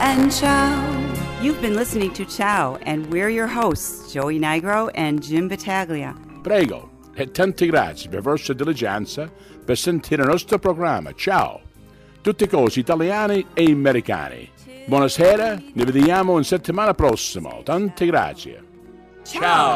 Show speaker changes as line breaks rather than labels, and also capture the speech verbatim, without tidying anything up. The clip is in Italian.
and ciao. You've been listening to Ciao, and we're your hosts, Joey Nigro and Jim Battaglia.
Prego, e tante grazie per vostra diligenza per sentire il nostro programma. Ciao, tutte cose italiane e americane. Buonasera, ne vediamo in settimana prossima. Tante grazie.
Ciao.